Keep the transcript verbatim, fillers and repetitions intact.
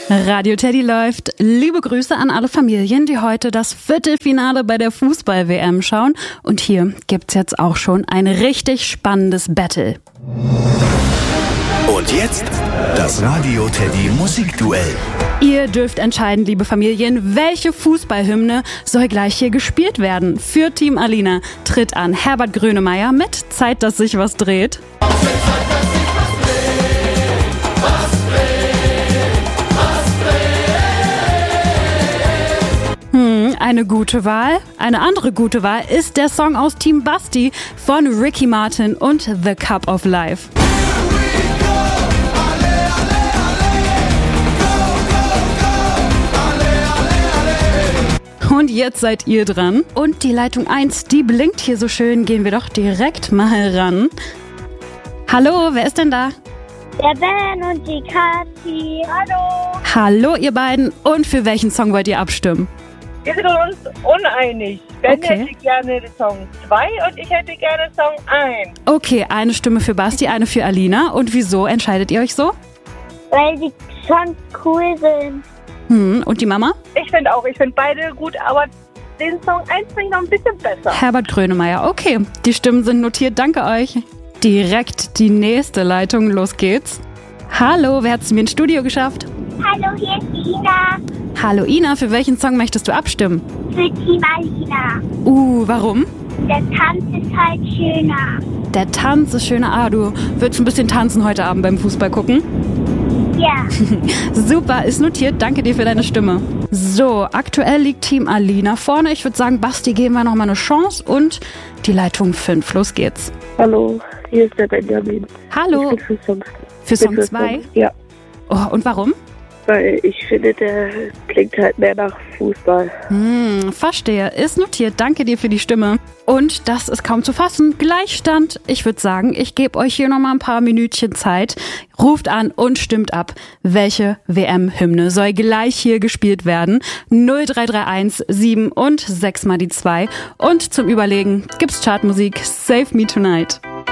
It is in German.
Radio Teddy läuft. Liebe Grüße an alle Familien, die heute das Viertelfinale bei der Fußball-W M schauen. Und hier gibt's jetzt auch schon ein richtig spannendes Battle. Und jetzt das Radio Teddy Musikduell. Ihr dürft entscheiden, liebe Familien, welche Fußballhymne soll gleich hier gespielt werden. Für Team Alina tritt an Herbert Grönemeyer mit Zeit, dass sich was dreht. Hm, eine gute Wahl. Eine andere gute Wahl ist der Song aus Team Basti von Ricky Martin und The Cup of Life. Und jetzt seid ihr dran. Und die Leitung eins, die blinkt hier so schön. Gehen wir doch direkt mal ran. Hallo, wer ist denn da? Der Ben und die Kathi. Hallo. Hallo, ihr beiden. Und für welchen Song wollt ihr abstimmen? Wir sind uns uneinig. Ben Okay. hätte gerne Song zwei und ich hätte gerne Song eins. Okay, eine Stimme für Basti, eine für Alina. Und wieso entscheidet ihr euch so? Weil die Songs cool sind. Hm, und die Mama? Ich finde auch, ich finde beide gut, aber den Song eins finde ich noch ein bisschen besser. Herbert Grönemeyer. Okay, die Stimmen sind notiert. Danke euch. Direkt die nächste Leitung. Los geht's. Hallo, wer hat es mir ins Studio geschafft? Hallo, hier ist Ina. Hallo Ina, für welchen Song möchtest du abstimmen? Für Team Alina. Uh, warum? Der Tanz ist halt schöner. Der Tanz ist schöner. Ah, du willst ein bisschen tanzen heute Abend beim Fußball gucken? Ja. Super, ist notiert. Danke dir für deine Stimme. So, aktuell liegt Team Alina vorne. Ich würde sagen, Basti, geben wir nochmal eine Chance. Und die Leitung fünf. Los geht's. Hallo, hier ist der Benjamin. Hallo. Ich bin für Songs. Für bin Song zwei? Songs. Ja, Oh, und warum? weil ich finde, der klingt halt mehr nach Fußball. Hm, verstehe. Ist notiert. Danke dir für die Stimme. Und das ist kaum zu fassen. Gleichstand. Ich würde sagen, ich gebe euch hier nochmal ein paar Minütchen Zeit. Ruft an und stimmt ab, welche W M-Hymne soll gleich hier gespielt werden. null drei drei eins sieben und sechs mal die zwei. Und zum Überlegen gibt's Chartmusik Save Me Tonight.